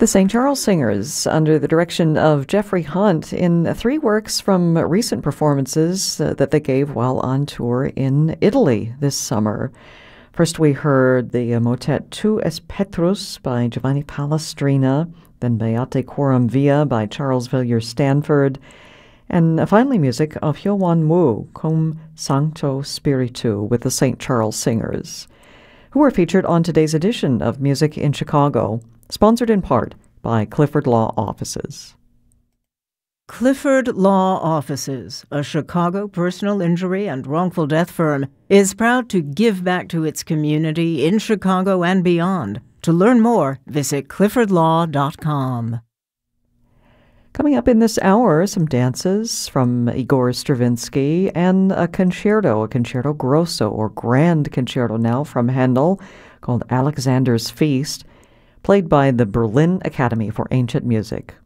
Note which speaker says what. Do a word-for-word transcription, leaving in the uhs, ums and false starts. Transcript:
Speaker 1: The Saint Charles Singers, under the direction of Jeffrey Hunt, in three works from recent performances uh, that they gave while on tour in Italy this summer. First, we heard the uh, motet Tu es Petrus by Giovanni Palestrina, then Beate Coram Via by Charles Villiers Stanford, and uh, finally music of Hyo-won Woo, Cum Sancto Spiritu, with the Saint Charles Singers, who are featured on today's edition of Music in Chicago, sponsored in part by Clifford Law Offices.
Speaker 2: Clifford Law Offices, a Chicago personal injury and wrongful death firm, is proud to give back to its community in Chicago and beyond. To learn more, visit clifford law dot com.
Speaker 1: Coming up in this hour, some dances from Igor Stravinsky and a concerto, a concerto grosso or grand concerto now from Handel called Alexander's Feast, played by the Berlin Academy for Ancient Music.